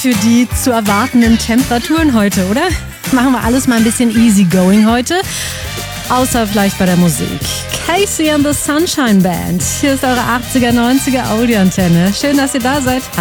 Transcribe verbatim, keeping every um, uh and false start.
für die zu erwartenden Temperaturen heute, oder? Machen wir alles mal ein bisschen easy going heute. Außer vielleicht bei der Musik. Casey and the Sunshine Band. Hier ist eure achtziger, neunziger Audioantenne. Schön, dass ihr da seid.